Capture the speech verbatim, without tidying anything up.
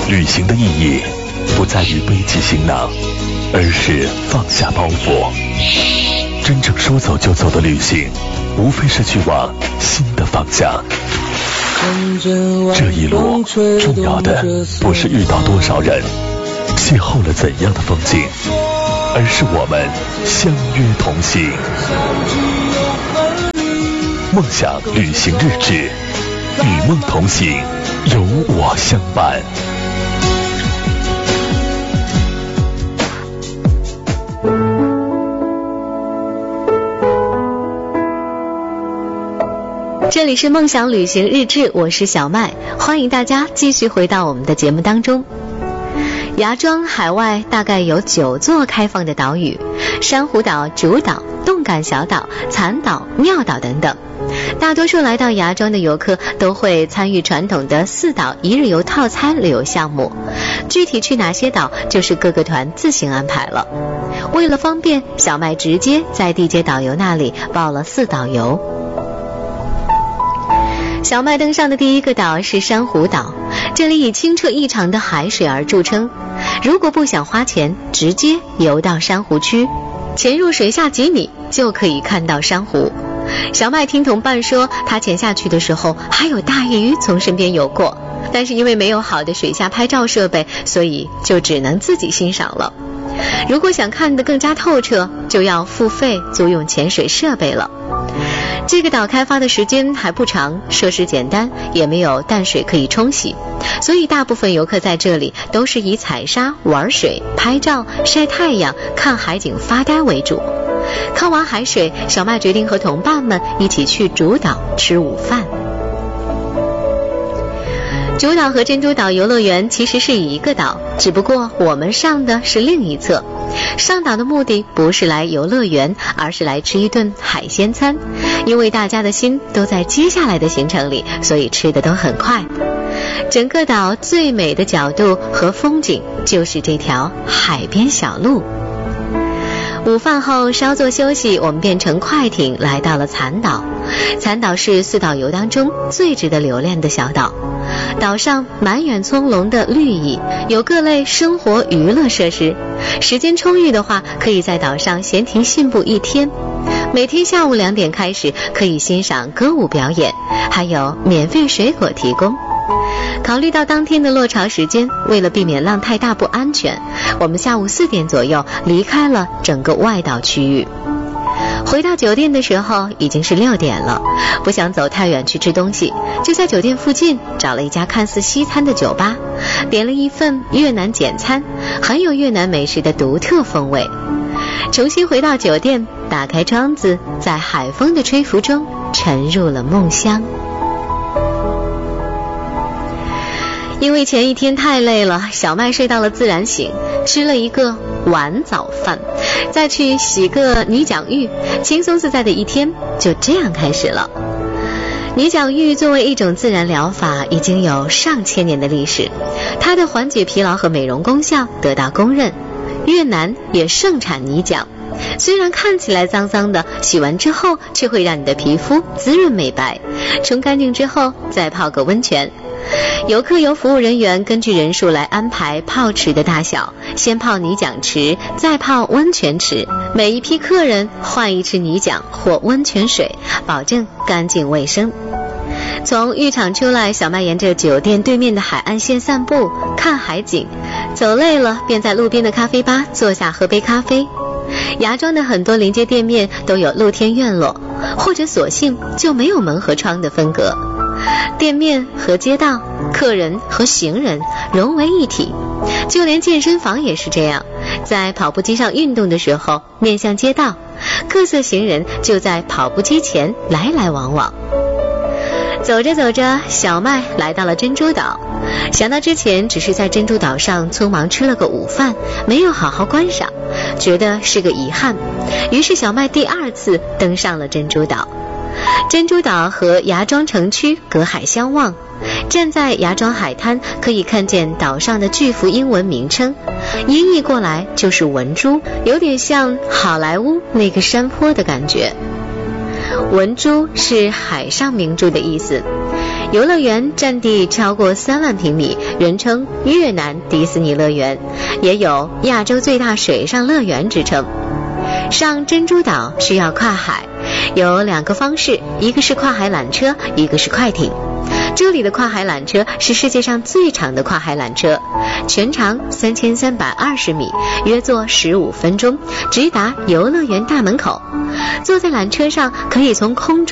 旅行的意义不在于背起行囊，而是放下包袱。真正说走就走的旅行，无非是去往新的方向。这一路重要的不是遇到多少人，邂逅了怎样的风景，而是我们相约同行。梦想旅行日志，与梦同行，有我相伴。 这里是梦想旅行日志，我是小麦，欢迎大家继续回到我们的节目当中。芽庄海外大概有九座开放的岛屿，珊瑚岛、主岛、动感小岛、残岛、妙岛等等。大多数来到芽庄的游客都会参与传统的四岛一日游套餐旅游项目，具体去哪些岛就是各个团自行安排了。为了方便，小麦直接在地接导游那里报了四岛游。小麦登上的第一个岛是珊瑚岛，这里以清澈异常的海水而著称。如果不想花钱，直接游到珊瑚区，潜入水下几米就可以看到珊瑚。小麦听同伴说，他潜下去的时候还有大鱼从身边游过，但是因为没有好的水下拍照设备，所以就只能自己欣赏了。如果想看得更加透彻，就要付费租用潜水设备了。这个岛开发的时间还不长，设施简单，也没有淡水可以冲洗，所以大部分游客在这里都是以采沙、玩水、拍照、晒太阳、看海景发呆为主。看完海水，小麦决定和同伴们一起去主岛吃午饭。主岛和珍珠岛游乐园其实是一个岛，只不过我们上的是另一侧。上岛的目的不是来游乐园，而是来吃一顿海鲜餐，因为大家的心都在接下来的行程里，所以吃的都很快。整个岛最美的角度和风景就是这条海边小路。午饭后稍作休息，我们便乘快艇来到了残岛。残岛是四岛游当中最值得留恋的小岛，岛上满园葱茏的绿意，有各类生活娱乐设施。时间充裕的话，可以在岛上闲庭信步一天。每天下午两点开始可以欣赏歌舞表演，还有免费水果提供。考虑到当天的落潮时间，为了避免浪太大不安全，我们下午四点左右离开了整个外岛区域。回到酒店的时候已经是六点了，不想走太远去吃东西，就在酒店附近找了一家看似西餐的酒吧，点了一份越南简餐，很有越南美食的独特风味。重新回到酒店，打开窗子，在海风的吹拂中沉入了梦乡。因为前一天太累了，小麦睡到了自然醒，吃了一个晚早饭，再去洗个泥浆浴，轻松自在的一天就这样开始了。泥浆浴作为一种自然疗法，已经有上千年的历史，它的缓解疲劳和美容功效得到公认。越南也盛产泥浆，虽然看起来脏脏的，洗完之后却会让你的皮肤滋润美白，冲干净之后再泡个温泉。游客由服务人员根据人数来安排泡池的大小，先泡泥浆池，再泡温泉池，每一批客人换一池泥浆或温泉水，保证干净卫生。从浴场出来，小麦沿着酒店对面的海岸线散步看海景，走累了便在路边的咖啡吧坐下喝杯咖啡。芽庄的很多临街店面都有露天院落，或者索性就没有门和窗的分隔，店面和街道，客人和行人融为一体。就连健身房也是这样，在跑步机上运动的时候面向街道，各色行人就在跑步机前来来往往。走着走着，小麦来到了珍珠岛，想到之前只是在珍珠岛上匆忙吃了个午饭，没有好好观赏，觉得是个遗憾，于是小麦第二次登上了珍珠岛。珍珠岛和芽庄城区隔海相望，站在芽庄海滩可以看见岛上的巨幅英文名称，音译过来就是文珠，有点像好莱坞那个山坡的感觉。文珠是海上明珠的意思， 游乐园占地超过三万平米，人称越南迪士尼乐园，也有亚洲最大水上乐园之称。上珍珠岛需要跨海，有两个方式，一个是跨海缆车，一个是快艇。这里的跨海缆车是世界上最长的跨海缆车，全长三千三百二十米，约坐十五分钟，直达游乐园大门口。坐在缆车上可以从空中